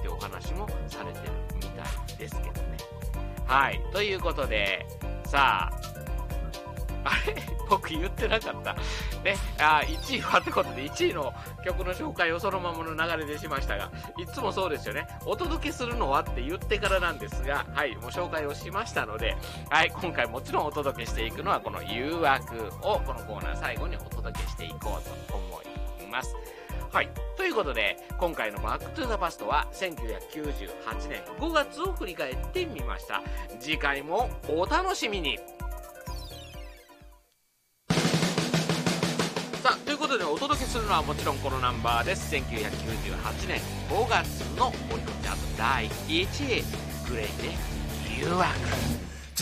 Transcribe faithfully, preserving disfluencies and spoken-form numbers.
ってお話もされてるみたいですけどね。はい。ということで、さあ、あれ僕言ってなかった。ね。あ、いちいはってことで、いちいの曲の紹介をそのままの流れでしましたが、いつもそうですよね。お届けするのはって言ってからなんですが、はい、もう紹介をしましたので、はい、今回もちろんお届けしていくのはこの誘惑をこのコーナー最後にお届けしていこうと思います。はい。ということで、今回のバックトゥザパストはせんきゅうひゃくきゅうじゅうはちねんごがつを振り返ってみました。次回もお楽しみに。さあ、ということでお届けするのはもちろんこのナンバーです。せんきゅうひゃくきゅうじゅうはちねんごがつのオリコンチャートだいいちい、グレイで誘惑。